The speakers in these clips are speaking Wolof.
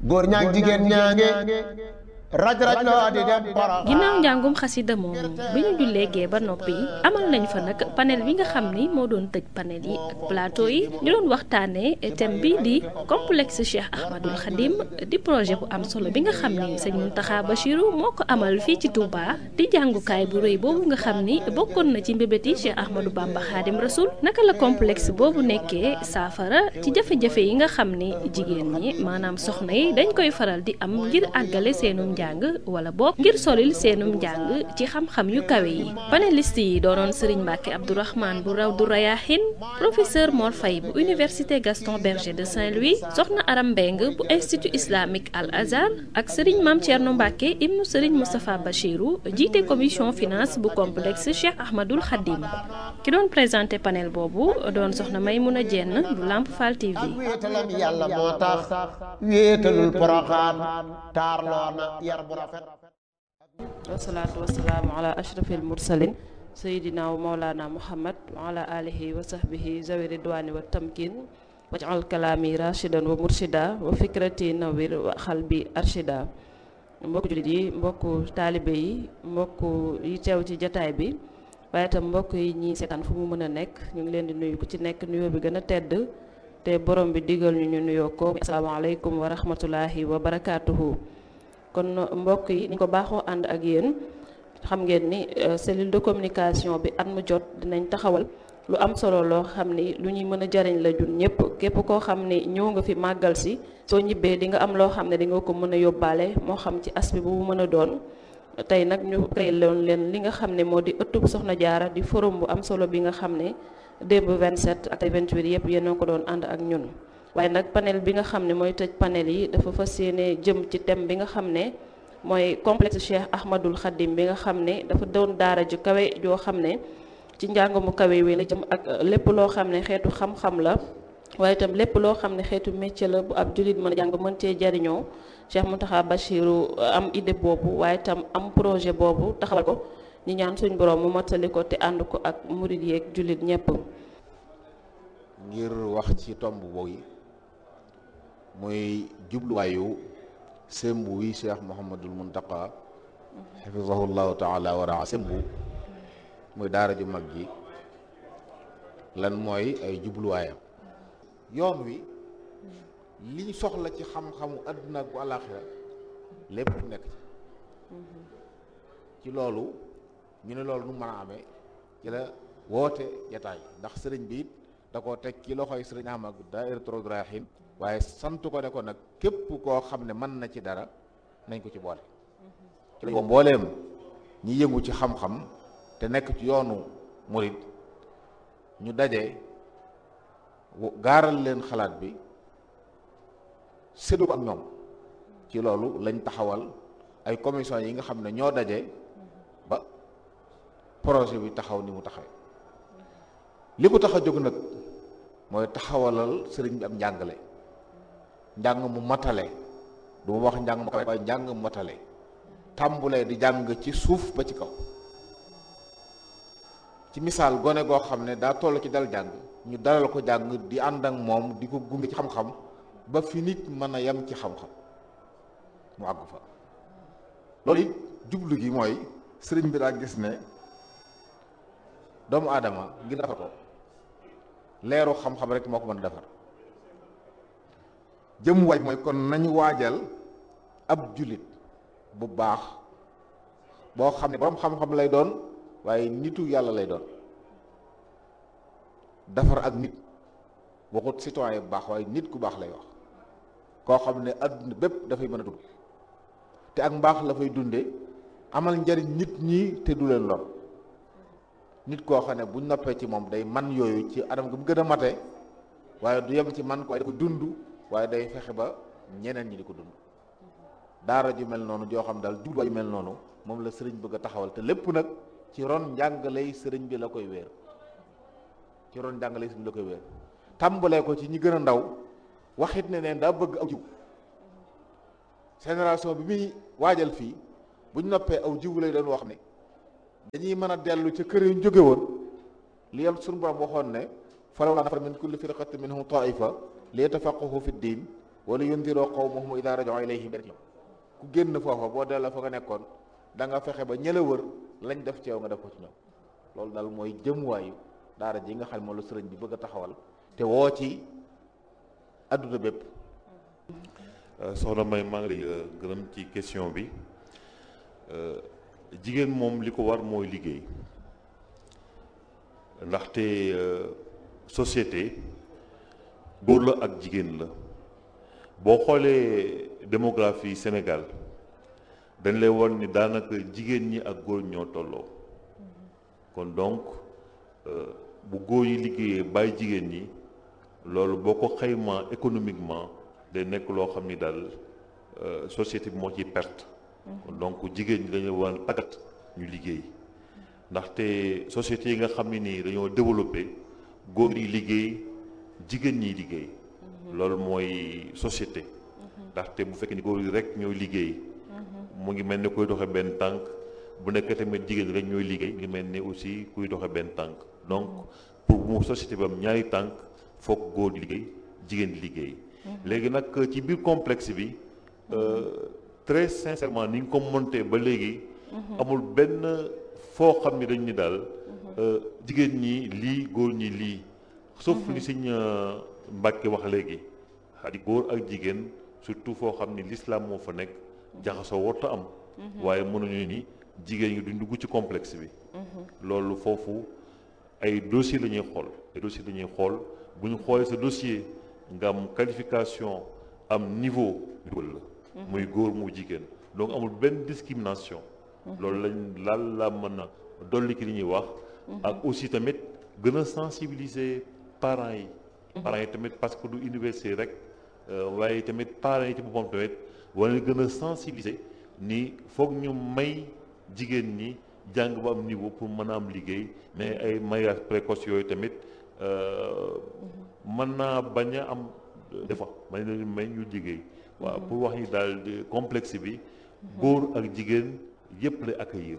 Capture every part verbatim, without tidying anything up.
góor ñaag jigéen ñaange raj raj loo di dem Porokhane. ginnaaw njàngum xasida moomu bi ñu jullee gee ba noppi amal nañ fa nag panel bi nga xam ni moo doon tëj panel yi ak plateau yi ñu doon waxtaanee thème bi di complexe Cheikh Ahmadul Khadim di projet bu am solo bi nga xam ni sëñ Mountakha Bachirou moo ko amal fii ci Touba di jàngukaay bu rëy boobu nga xam ni bokkoon na ci mbébét yi Cheikh Ahmadou Bamba Khadim Rasoul naka la complexe boobu nekkee saafara ci jafe-jafe yi nga xam ni jigéen ñi maanaam soxna yi dañ koy faral di am ngir àggale seenum njàng wala boog ngir solil seenum njàng ci xam-xam yu kawe yi panéliste yi doonoon Serigne Mbacke Abdourahmane bu Rawdu Rayahin professeur Mor Faye bu université Gaston Berger de Saint-Louis soxna Aram Mbeng bu institut islamique Al Azhar ak Serigne Mame Thierno Mbacke ibnu Serigne Moustapha Bachirou jiite commission finance bu complexe Cheikh Ahmadul Khadim ki doon présenté panel boobu doon soxna Maymouna Dieng bu Lamp Fall T V. ak wéetalam yàlla moo tax wéetalul Porokhane taarloo na yar bu rafet. wasalaatu wasalaamu ala ashrafil mursalin sayidina wa maulana muhammad wa ala alihi wa sahbihi zawi ridwani wa tamkin waj'al kalaami rashidan wa murshida wa fikrati nawir wa xalbi arshida. mbokku jullit yi mbokku taalibe yi mbokku yi teew ci jataay bi waaye itam mbokk yi ñi seetaan fu mu mën a nekk ñu ngi leen di nuyu ku ci nekk nuyoo bi gën a tedd te borom bi digal ñu ñu nuyoo ko asalaamaaleykum wa rahmatullahi wa barakaatuhu. kon mbokk yi ni ko baaxoo ànd ak yéen xam ngeen ni cellule de communication bi at mu jot dinañ taxawal lu am solo loo xam ni lu ñuy mën a jariñ la jun ñëpp képp koo xam ni ñëw nga fi màggal si soo ñibbee di nga am loo xam ne di nga ko mën a yóbbaale moo xam ci aspect bu mu mën a doon. tey nag ñu créé loon leen li nga xam ne moo di ëttub Soxna Jaara di forum bu am solo bi nga xam ne démb vingt-sept ak vingt-huit yëpp yéen a ko doon ànd ak ñun. waaye nag panel bi nga xam ne mooy tëj panel yi dafa fas yéene jëm ci thème bi nga xam ne mooy complexe Cheikh Ahmadul Khadim bi nga xam ne dafa doon daara ju kawe joo xam ne ci njàng mu kawe wi la jëm ak lépp loo xam ne xeetu xam-xam la waaye itam lépp loo xam ne xeetu métier la bu ab jullit mën a jàng mën cee jariñoo Cheikh Mountakha Bachirou am idée boobu waaye itam am projet boobu taxawal ko ñu ñaan suñ borom mu mottali ko te ànd ko ak murid yeeg jullit ñëpp. ngir wax ci tomb boobu muy jubluwaayu sembu wi Cheikh Mouhamadul Mountakha xafizahullahu taala wa raa sembu muy daara ju mag ji lan mooy ay jubluwaayam. yoon wi liñ soxla ci xam-xamu àdduna ak bu àllaaxira lépp nekk ci ci loolu ñu ne loolu nu mën a amee ci la woote jataay ndax sëriñ bi it da koo teg ci loxoy sëriñ Ahmad daayiratu Rawdu Rayaahiin waaye sant ko ne ko nag képp koo xam ne mën na ci dara nañ ko ci boole ci lañ ko mbooleem ñi yëngu ci xam-xam te nekk ci yoonu murid ñu daje gaaral leen xalaat bi séddu ko ak ñoom ci loolu lañ taxawal ay commission yi nga xam ne ñoo daje ba projet bi taxaw ni mu taxawee li ko tax a jóg nag mooy taxawalal sëriñ bi am njàngale njàng mu matale du ma wax njàng mu kawe waaye njàng mu matale tàmbulee di jàng ci suuf ba ci kaw ci misaal gone goo xam ne daa toll ci dal jàng ñu dalal ko jàng di ànd ak moom di ko gunge ci xam-xam ba fi nit mën a yem ci xam-xam mu àgg fa loolu it jublu gi mooy sëriñ bi daa gis ne doomu aadama ngir defar ko leeru xam-xam rek moo ko mën a defar jëm waaj mooy kon nañu waajal ab jullit bu baax boo xam ne boroom xam-xam lay doon waaye nitu yàlla lay doon defar ak nit waxut citoyen bu baax waaye nit ku baax lay wax koo xam ne adduna bépp dafay mën a dund te ak mbaax la fay dunde amal njariñ nit ñi te du leen lor nit koo xam ne buñ noppee ci moom day man yooyu ci anam gi mu gën a mate waaye du yem ci man ko waaye da ko dund waaye day fexe ba ñeneen ñi di ko dund daara ju mel noonu joo xam daal jubluwaay ju mel noonu moom la sëriñ bëgg a taxawal te lépp nag ci ron njàngaley sëriñ bi la koy wéer ci ron njàngaley sëriñ bi la koy wéer tàmbalee ko ci ñi gën a ndaw waxit ne neen daa bëgg aw jiw génération bi muy waajal fii buñ noppee aw jiw lay doon wax ne dañuy mën a dellu ca kër yu ñu jóge woon li yam suñu borom waxoon ne falawlaa nafara min kulli firqatin minhum taifa li yatafaqqahu fi ddin wala yundiroo qawmahum idaa raja'uu ilayhim, ku génn foofa boo delloo fa nga nekkoon da nga fexe ba ñëla wër lañ def ci yow nga def ko ci ñoom. loolu daal mooy jëmuwaayu daara ji nga xam ne moom la sëriñ bi bëgg a taxawal te woo ci adduna bépp. soxna May maa ngi lay gërëm ci question bi. jigéen moom li ko war mooy liggéey, ndaxte société góor la ak jigéen la. boo xoolee démographie Sénégal dañ lay won ni daanaka jigéen ñi ak góor ñoo tolloo. kon donc bu góor yi liggéeyee bàyyi jigéen ñi, loolu boo ko xaymaa économiquement day nekk loo xam ni daal société bi moo ciy perte. kon donc jigéen ñi dañu war a tàggat ñu liggéey, ndaxte société yi nga xam ne nii dañoo développé góor yi liggéey jigéen ñi liggéey. loolu mooy société. ndaxte bu fekkee ni góor yi rek ñooy liggéey. mu ngi mel ni koy doxe benn tànk. bu nekkee tamit jigéen rek ñooy liggéey ngi mel ni aussi kuy doxe benn tànk. donc pour mu société bi am ñaari tànk foog góor di liggéey jigéen di liggéey. léegi nag ci biir complexe bi très sincèrement ni nga ko monté ba léegi amul benn foo xam ni dañ ni daal jigéen ñi lii góor ñi lii sauf li Sëñ Mbàkke wax léegi xadi góor ak jigéen surtout foo xam ni l'islam moo fa nekk jaxasoo warta am. waaye mënuñu ni jigéen ñi duñ dugg ci complexe bi. loolu foofu ay dossier la ñuy xool ay dossier la ñuy xool bu ñu xoolee sa dossier nga am qualification am niveau dugal la. muy góor mu jigéen donc amul benn discrimination. loolu lañ laal la mën a dolli ki li ñuy wax. ak aussi tamit gën a sensibiliser parents yi. parents yi tamit parce que du université rek waaye tamit parents yi ci boppam tamit wala gën a sensibiliser ni foog ñu may jigéen ñi jàng ba am niveau pour mën a am liggéey mais ay mariage précoce yooyu tamit mën naa bañ a am des fois may leen may ñu liggéey. waaw pour wax ni daal complexe bi góor ak jigéen yëpp lay accueillir.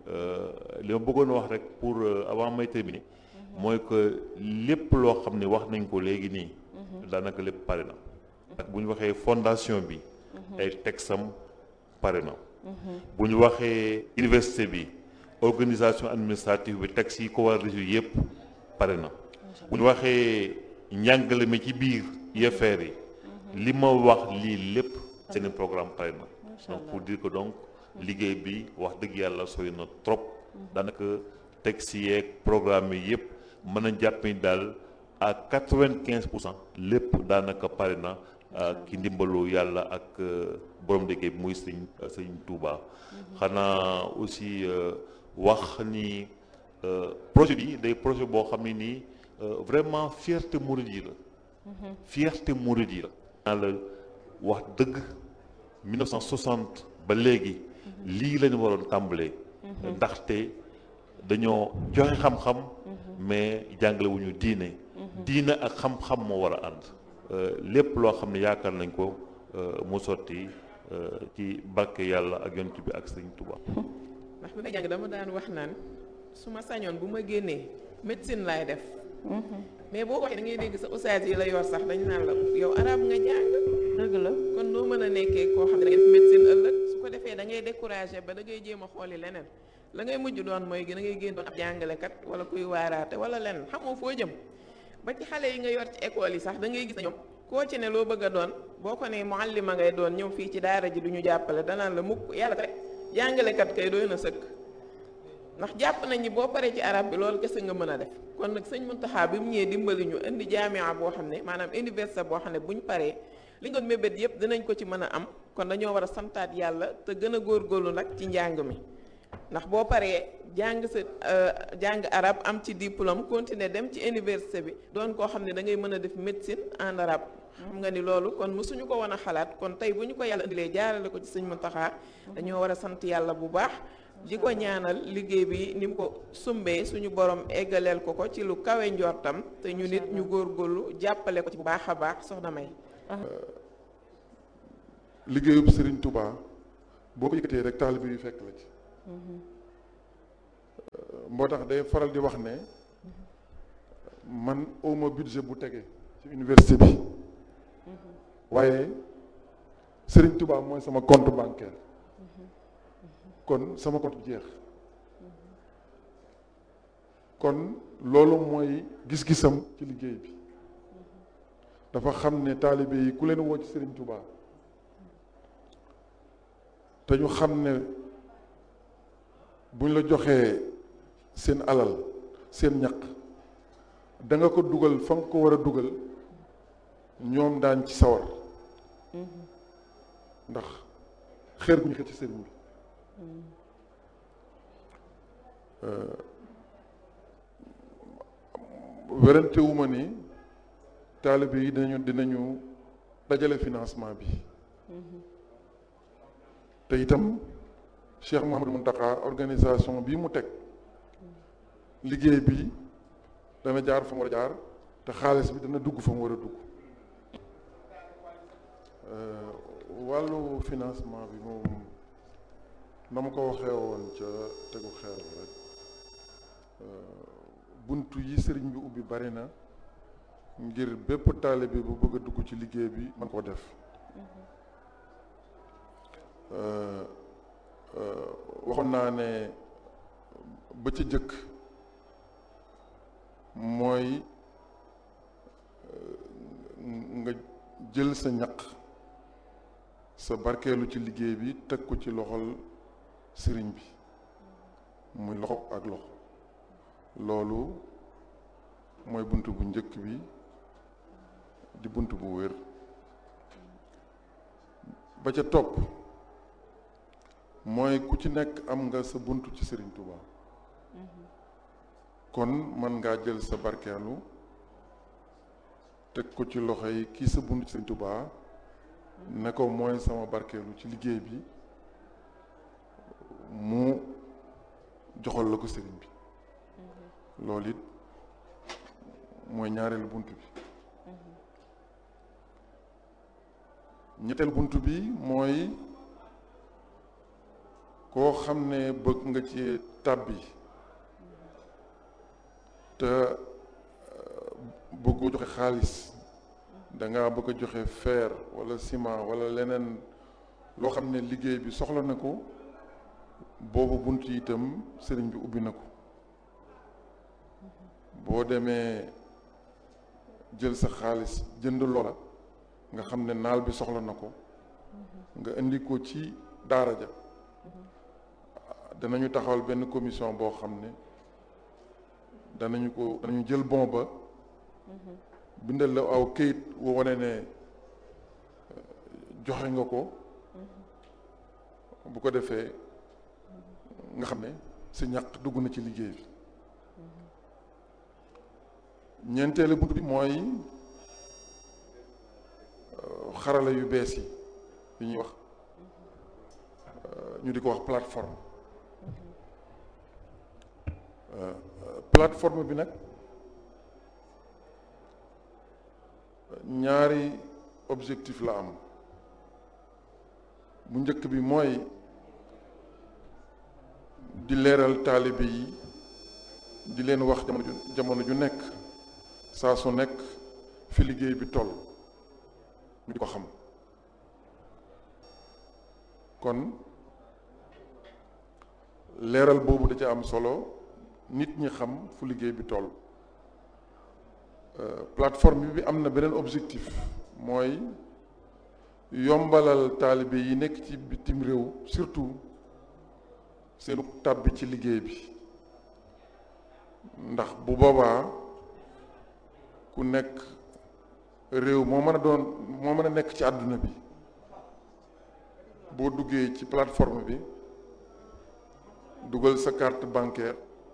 li ma bëggoon wax rek pour avant may terminer mooy que lépp loo xam ne wax nañ ko léegi nii daanaka lépp pare na. ak bu ñu waxee fondation bi ay texam pare na. bu ñu waxee université bi organisation administrative bi texte yi ko war a résoudre yëpp pare na. bu ñu waxee njàngale mi ci biir I F R yi li ma wax lii lépp seen programme pare na. donc pour dire que donc liggéey bi wax dëgg yàlla sori na trop. daanaka texte yeeg programme yi yëpp mën a jàpp ni daal à quatre-vingt-quinze pour cent lépp daanaka pare na ki ndimbalu yàlla ak borom liggéey bi muy sëñ sëñ Touba. xanaa aussi wax ni projet bi day projet boo xam ne nii vraiment fierté mouride yi la. fierté mouride yi la. naa la wax dëgg mille neuf cent soixante ba léegi lii lañu waroon tàmbalee. ndaxte dañoo joxe xam-xam mais jàngale wu ñu diine. diine ak xam-xam moo war a ànd. lépp loo xam ne yaakaar nañ ko mu sotti ci barke yàlla ak yonent bi ak sëñ Touba. ndax bi may jàng dama daan wax naan su ma sañoon bu ma génnee médecine laay def. mais boo ko waxee da ngay dégg sa ustaas yi la yor sax dañu naan la yow arab nga jàng. dëgg la kon noo mën a nekkee koo xam ne da ngay def médecine ëllëg su ko defee da ngay découragé ba da ngay jéem a xooli leneen la ngay mujj doon mooy da ngay génn doon ab jàngalekat wala kuy waaraate wala leneen xamoo foo jëm. ba ci xale yi nga yor ci école yi sax da ngay gis na ñoom koo ci ne loo bëgg a doon boo ko ne muallima ngay doon ñëw fii ci daara ji du ñu jàppale danaan la mukk yàlla rek jàngalekat kay doy na sëkk. ndax jàpp nañ ni boo paree ci arab bi loolu kese nga mën a def kon nag sëñ Muntaxa bi mu ñëwee dimbali ñu indi jaamia boo xam ne maanaam université boo xam ne buñ paree li nga mébét yëpp dinañ ko ci mën a am kon dañoo war a santaat yàlla te gën a góorgóorlu nag ci njàng mi ndax boo paree jàng sa jàng arab am ci diplôme continuer dem ci université bi doon koo xam ne da ngay mën a def médecine en arabe xam nga ni loolu kon mësuñu ko woon a xalaat kon tey bu ñu ko yàlla indilee jaarale ko ci sëñ Muntaxa dañoo war a sant yàlla bu baax di ko ñaanal liggéey bi ni mu ko sumbee suñu borom eggaleel ko ko ci lu kawe njortam te ñu nit ñu góorgóorlu jàppale ko ci bu baax a baax soxna May. liggéeyub Serigne Touba boo ko yëkkatee rek taalibe yi fekk la ci. moo tax day faral di wax ne man awma budget bu tege ci université bi waaye Serigne Touba mooy sama compte bancaire kon sama compte jeex kon loolu mooy gis-gisam ci liggéey bi dafa xam ne taalibe yi ku leen woo ci Serigne Touba te ñu xam ne buñ la joxee seen alal seen ñaq da nga ko dugal fa nga ko war a dugal ñoom daañ ci sawar ndax xeer gu ñu xëcc ci sëriñ bi werante wu ma ni taalibe yi dinañu dinañu dajale financement bi te itam Cheikh Mouhamadou Mountakha organisation bii mu teg liggéey bi dana jaar fa mu war a jaar te xaalis bi dana dugg fa mu war a dugg wàllu financement bi moom na ma ko waxee woon ca tegu xeer rek buntu yi sëriñ bi ubbi bari na ngir bépp taalibe bu bëgg a dugg ci liggéey bi man koo def waxoon naa ne ba ca jëkk mooy nga jël sa ñaq sa barkeelu ci liggéey bi teg ko ci loxol sëriñ bi muy loxo ak loxo loolu mooy bunt bu njëkk bi di bunt bu wér ba ca topp mooy ku ci nekk am nga sa bunt ci Sëriñ Touba kon mën ngaa jël sa barkeelu teg ko ci loxo yi kii sa bunt ci Sëriñ Touba ne ko mooy sama barkeelu ci liggéey bi mu joxal la ko sëriñ bi loolu it mooy ñaareelu bunt bi ñetteel bunt bi mooy koo xam ne bëgg nga ci tàbbi te bëggoo joxe xaalis danga bëgg a joxe fer wala ciment wala leneen loo xam ne liggéey bi soxla na ko boobu bunt yi itam sëriñ bi ubbi na ko boo demee jël sa xaalis jënd loola nga xam ne naal bi soxla na ko nga indi ko ci daara ja danañu taxawal benn commission boo xam ne danañu ko danañu jël bon ba bindal la aw këyit wo wane ne joxe nga ko bu ko defee nga xam ne sa ñaq dugg na ci liggéey bi ñeenteelu bunt bi mooy xarala yu bees yi yi ñuy wax ñu di ko wax plateforme plateforme bi nag ñaari objectif la am bu njëkk bi mooy di leeral taalibe yi di leen wax jamono ju jamono ju nekk saa su nekk fi liggéey bi toll ñu di ko xam kon leeral boobu da ca am solo nit ñi xam fu liggéey bi toll plateforme bi am na beneen objectif mooy yombalal taalibe yi nekk ci bitim réew surtout seenu tàbbi ci liggéey bi ndax bu boobaa ku nekk réew moo mën a doon moo mën a nekk ci àdduna bi boo duggee ci plateforme bi dugal sa carte bancaire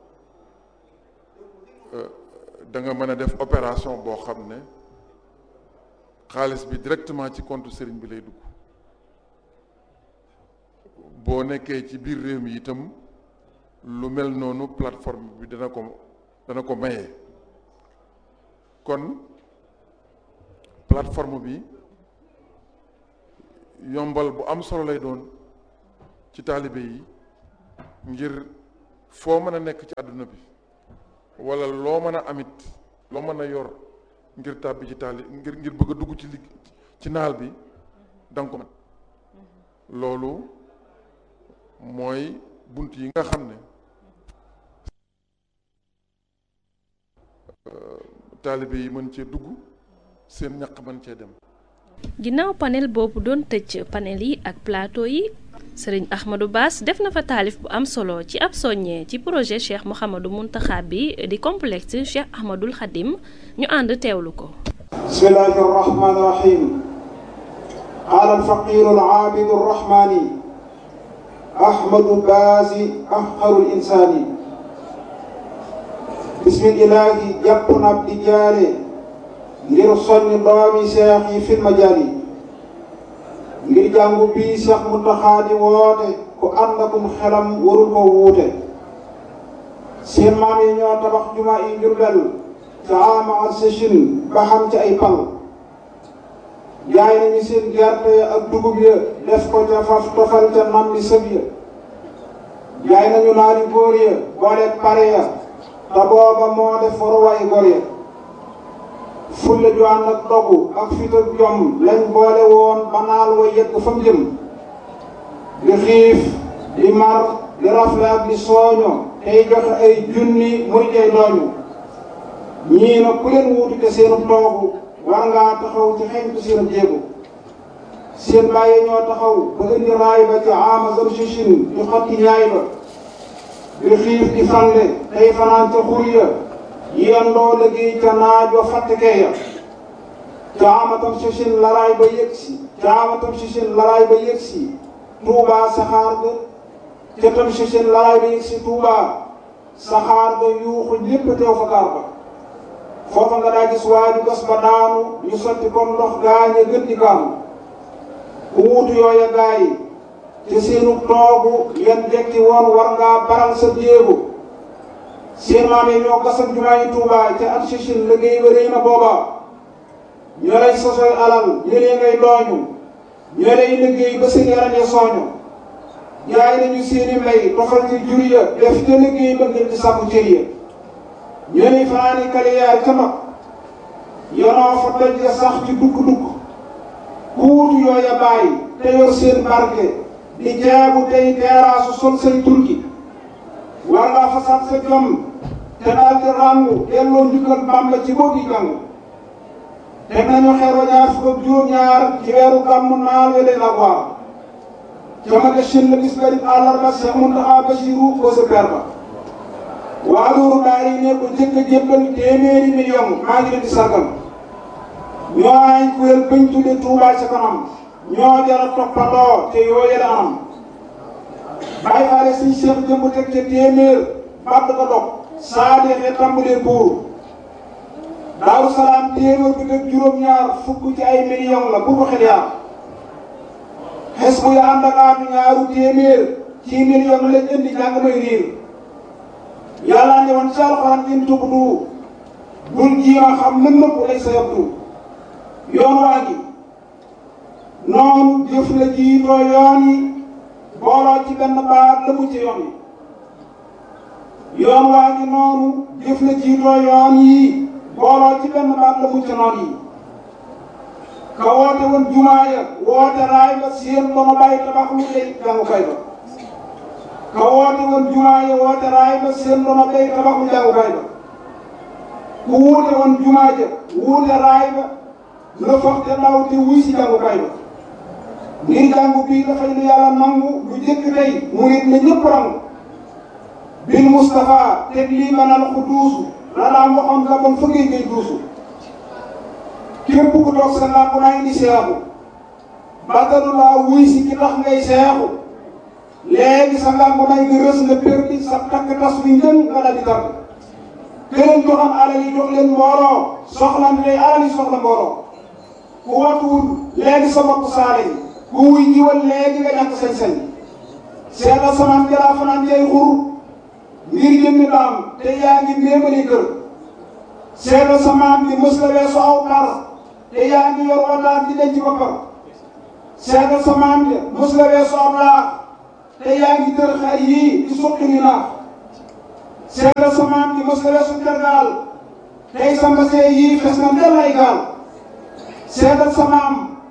da nga mën a def opération boo xam ne xaalis bi directement ci compte sëriñ bi lay dugg boo nekkee ci biir réew mi itam lu mel noonu plateforme bi dana ko dana ko maye kon plateforme bi yombal bu am solo lay doon ci taalibe yi ngir foo mën a nekk ci àdduna bi wala loo mën a amit loo mën a yor ngir tàbbi ci taali ngir ngir bëgg a dugg ci ligg ci naal bi danga ko man loolu mooy bunt yi nga xam ne taalibe yi mën cee dugg seen ñaq mën cee dem. ginnaaw panel boobu doon tëj panel yi ak plateau yi sëriñ Ahmadou Bass def na fa taalif bu am solo ci ab soññee ci projet Cheikh Mouhamadou Mountakha bi di complexe Cheikh Ahmadoul Khadim ñu ànd teewlu ko. bismillahi rahmani rahim qaala alfaqiru alaabidu arrahmani Ahmadou Bass afqarul insaani bismillahi jàpp na ab di jaare ngir soññ doomi seex yi fil majaali ngir jàngu bii Seex Muntaxa di woote ku ànd akum xelam warul ko wuute seen maam yi ñoo tabax jumaa yi Jurbel ca ama al sëchin ba xam ci ay pal jaay nañu seen gerte ak dugub ya def ko ca faf tofal ca nam bi sëb ya jaay nañu naari góor ya boole pare ya te booba moo def waruwaay góor ya fulla ju ànd ak dogu ak fit ak jom lañ boole woon ba naal wa yegg fa mu jëm di xiif di mar di rafle ak di sooño tey joxe ay junni muy tey dooñu ñii nag ku leen wuutu te seenu toogu war ngaa taxaw ci xeñtu seen jéego seen bàyyi ñoo taxaw ba indi raay ba ci ama zam sichin di xotti ñaay ba di xiif di fande tey fanaan ca xur ya yendoo liggéey ca naaj wa fàttekee ya caamatam sichin laraay ba yëgsi caamatam sichin laraay ba yëgsi tuubaa saxaar ga ca tam sichin laraay ba yëgsi tuubaa saxaar ga yuuxu ñépp teew fa gaar ba foofa nga daa gis waaju gas ba daanu ñu sotti comme ndox gaañe gën di kaanu ku wuutu yooya gaay ci seenu toogu yan jekki woon war ngaa baral sa jéego seen maam yi ñoo gasal jumaa yi Tuubaa ca at sichin liggéey ba rëy na booba ñoo lay sosoy alal ñëlee ngay dooñu ñoo lay liggéey ba seen yaram ya sooñu jaay nañu seeni mbay tofal ci jur ya def ca liggéey ba ngir ci sàkku cër ya ñoo lay fanaani kaliyaar ca mag yonoo fa doj ya sax ci dugg-dugg ku wutu yooya bàyyi te yor seen barke di jaabu tey teeraasu sol say turki war ngaa fasaat sa jom te daal di ràngu delloo njukkal Bàmba ci boo di jàng teg nañu xeer wa ñaar fukk ak juróom-ñaar ci weeru gàmmu naal we leen ak waar ca ma gëstin la bis barib àllarba Seex Muntaxa Basiru ko sa per ba waa loolu daal yi ne ko jëkk a jébbal téeméeri million maa ngi leen di sargal ñoo ay kuréel bañ tudde Tuubaa ca kanam ñoo jara toppandoo te yooye la anam bàyyi faale siñ seex jëmb teg ca téeméer bàdd ko dog saa deexee tàmbalee buur Daaru Salaam téeméer bi teg juróom-ñaar fukk ci ay million la bu ko xel yaar xes bu ya ànd ak aatu ñaaru téeméer ci million lañ indi jàng may riir yàlla ne woon ci alxuraan in tubdu bul jiima xam lën nëpp lay sa yabdu yoon waa gi noonu jëf la jiitoo yoon yi booloo ci benn baat la mu ci yoon yi yoon waa ngi noonu jëf la jiitoo yoon yi booloo ci benn baat la mu ci noon yi ka woote woon jumaa ya woote raay ba seen ba ma bàyyi tabax lu lay jàngukaay ba ka woote woon jumaa ya woote raay ba seen ba ma bàyyi tabax lu jàngukaay ba ku wuute woon jumaa ja wuute raay ba la foog te ndaw te wuy si jàngukaay ba ngir jàngu bii dafay lu yàlla nangu lu jëkk tey murit na ñëpp rangu bil Mustafa teg lii manal ku duusu la daam waxoon la bon fa ngay ngay duusu képp ku toog sa làmp naa indi seexu bàttalu laa wuy si ki tax ngay seexu léegi sa làmp naa nga rës nga perdi sa takk tas bi njën nga dal di tar këleen joxam alal yi jox leen mbooloo soxlan tey alal yi soxla mbooloo ku watuwul léegi sa bopp saale yi ku wuy jiwal léegi nga ñàkk sañ-sañ seetal samaan jalaa fanaan jay xur ngir jëmmi daam te yaa ngi méemali kër seetal samaan bi mës la weesu aw par te yaa ngi yor wataat di denc boppam seetal samaan bi mës la weesu aw laax te yaa ngi tër xar yii di suqi ni naax seetal samaan bi mës la weesu tergaal tey sa mbasee yii fes na ndel ay gaal seetal samaam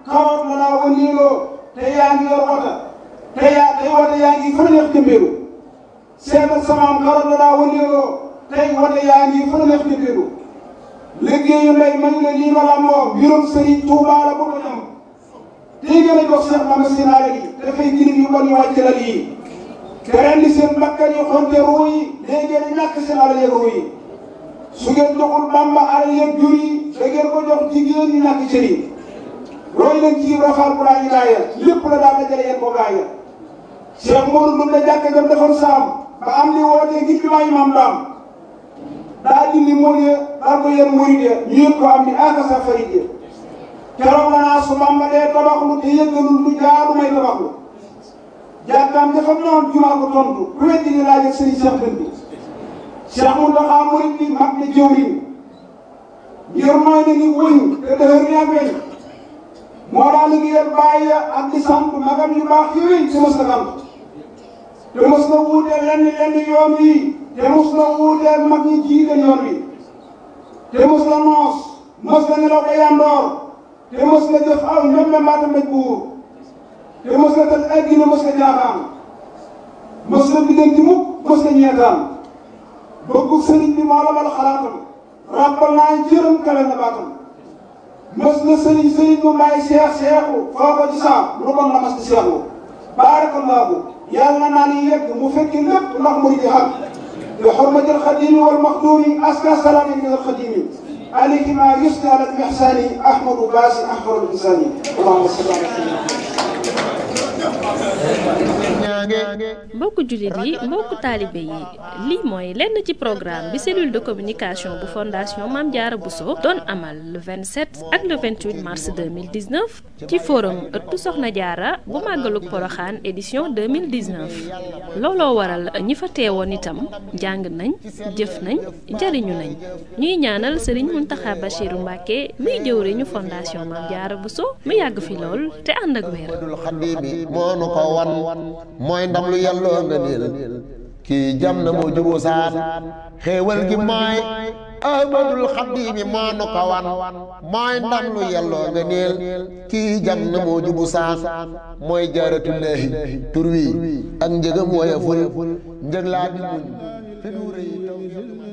karoot la daa wëndeeloo te yaa ngi yor wota te yaa tey wota yaa ngi fa neex jëmbeelu seetal samaam karoot la daa wëndeeloo tey wota yaa ngi fa neex jëmbeelu liggéeyu ndey mañu ne lii ma lamboo mbirum Sëriñ Tuubaa la bu ko ñam tey gën a jox Seex Bamba seen alal yi dafay jirim yu bon yu wàcc lal yi te rendi seen bakkan yi xonte ruu yi léegi ngeen ñàkk seen alal yeeg ruu yi su ngeen joxul Bamba alal yeeg jur yi da ngeen ko jox jigéen ñi ñàkk cër yi roy leen ci rafaal bu laa ñu gaaya lépp la daal dajale yéen ko gaaya Cheikh Modou Ndoum la jàkka jam defoon saam ba am li wootee ngir bi maayi maam daam daa dindi mool ya daal ko yéen murid ya ñu yëg ko am ni akasa farid ya keroog la naa su Bamba dee tabaxlu te yëgalul lu jaadu may tabaxlu jàkkaam dafa noon jumaa ko tontu ku weddi ni laaj ak sëriñ Cheikh Dënd bi Cheikh Mountakha murid bi mag ne jëwriñ ngir mooy na ni wëñ te dëhër ni ak weñ moo daa liggéeyal bàyyi ak di sant magam yu baax yooyu te mos na sant te mos na wuuteel lenn lenn yoon wi te mos na wuuteel mag ñi jiite yoon wi te mos na noos mos na nelaw ba yandoor te mos na jëf aw ñoom mbaata mbéj buur te mos na tal addina mos na jaaxaan mos na biddanti mukk mos na ñeetaan bëggu sëriñ bi moo la bal xalaatam rappal naa jërëm kawe na baatam mos na sëriñ sëriñ mu may seex seexu foo ko ci saa lu bon la mas di seexu baarakallaahu yàlla naa ni yegg mu fekki lépp ndax mu di xam bi xurmatil xadimi wal maxduumi aska salaami min al xadimi alayhi ma yusni ala al ihsani ahmadu baasi ahmadu insani allahumma salli ala mbokku jullit yi mbokku taalibe yi lii mooy lenn ci programme bi cellule de communication bu fondation Mame Diarra Bousso doon amal le vingt-sept ak le vingt-huit mars deux mille dix-neuf ci forum ëttu Soxna Diarra bu màggalug Poroxaan édition deux mille dix-neuf looloo waral ñi fa teewoon itam jàng nañ jëf nañ jariñu nañ ñuy ñaanal Serigne Mountakha Bachirou Mbacké muy jëwriñu fondation Mame Diarra Bousso mu yàgg fi lool te ànd ak wér. mooy ndam lu yàlloo nga niil kii jam na moo jubu saan xéewal gi mooy ahmadul xadimi moo nu ko wan mooy ndam lu yàlloo nga niil kii jam na moo jubu saan mooy jaaratullaahi tur wi ak njëgam woya ful njëg laa bi muñ fi du rëy taw